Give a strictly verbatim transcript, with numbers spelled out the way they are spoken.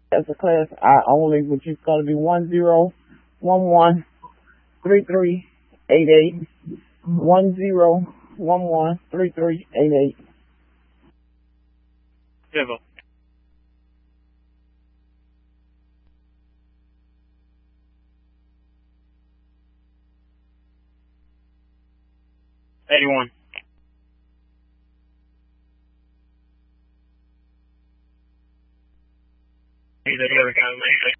as a class I only, which is going to be one zero one one three three eight eight. One zero one one three three eight eight. Civil. Eighty-one. Either here we go.